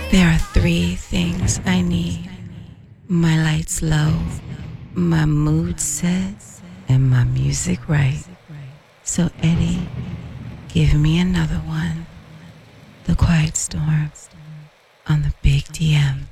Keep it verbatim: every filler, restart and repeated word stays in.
There are three things I need: my lights low, my mood set, and my music right. So, Eddie, give me another one. The Quiet Storm on the Big D M.